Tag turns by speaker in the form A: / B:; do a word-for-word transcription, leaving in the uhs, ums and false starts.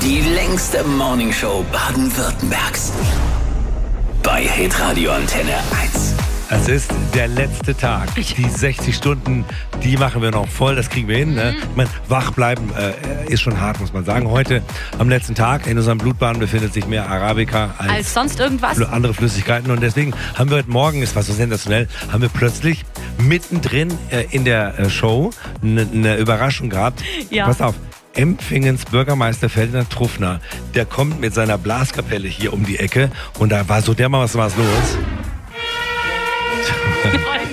A: Die längste Morningshow Baden-Württembergs. Bei Hitradio Antenne eins.
B: Es ist der letzte Tag. Die sechzig Stunden, die machen wir noch voll. Das kriegen wir hin. Ne? Ich meine, wach bleiben äh, ist schon hart, muss man sagen. Heute am letzten Tag in unserem Blutbahn befindet sich mehr Arabica als,
C: als sonst irgendwas.
B: Andere Flüssigkeiten. Und deswegen haben wir heute Morgen, es war so sensationell, haben wir plötzlich mittendrin äh, in der äh, Show eine ne Überraschung gehabt.
C: Ja.
B: Pass auf. Empfingens Bürgermeister Ferdinand Truffner, der kommt mit seiner Blaskapelle hier um die Ecke und da war so dermaßen was los.